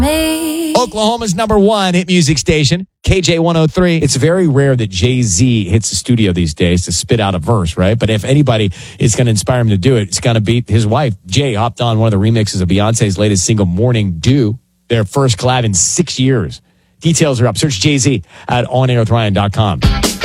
Oklahoma's #1 hit music station, KJ 103. It's very rare that Jay-Z hits the studio these days to spit out a verse, right? But if anybody is going to inspire him to do it, it's going to be his wife. Jay hopped on one of the remixes of Beyonce's latest single, Morning Dew, their first collab in 6 years. Details are up. Search Jay-Z at onairwithryan.com.